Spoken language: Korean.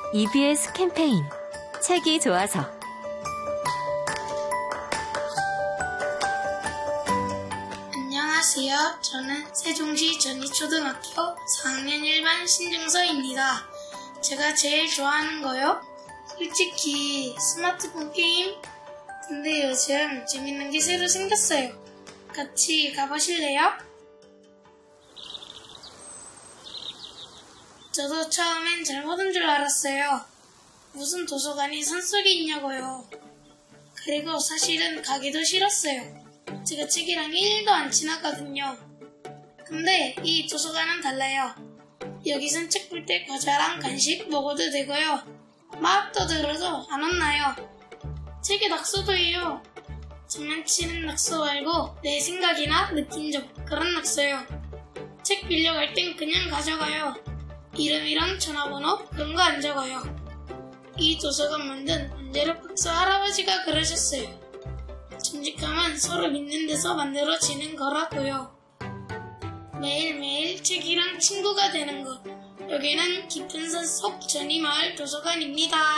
EBS 캠페인 책이 좋아서 안녕하세요. 저는 세종시 전희초등학교 4학년 1반 신중서입니다. 제가 제일 좋아하는 거요? 솔직히 스마트폰 게임? 근데 요즘 재밌는 게 새로 생겼어요. 같이 가보실래요? 저도 처음엔 잘못인 줄 알았어요. 무슨 도서관이 산속에 있냐고요. 그리고 사실은 가기도 싫었어요. 제가 책이랑 1도 안 친하거든요. 근데 이 도서관은 달라요. 여기선 책 볼 때 과자랑 간식 먹어도 되고요. 마음도 들어도 안 혼나요. 책에 낙서도 해요. 장난치는 낙서 말고 내 생각이나 느낀 점, 그런 낙서요. 책 빌려갈 땐 그냥 가져가요. 이름이랑 전화번호 그런 거 안 적어요. 이 도서관 만든 원재료 박사 할아버지가 그러셨어요. 정직함은 서로 믿는 데서 만들어지는 거라고요. 매일매일 책이랑 친구가 되는 것. 여기는 깊은 산속 전이마을 도서관입니다.